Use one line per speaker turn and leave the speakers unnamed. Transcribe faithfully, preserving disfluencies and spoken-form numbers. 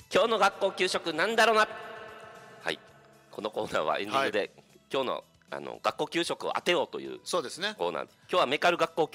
今日の学校給食なんだろうな。はい、このコーナーはエンディングで、はい、今日のあの学校給食を当てようという
そうですね
コーナー。今日はメカル学校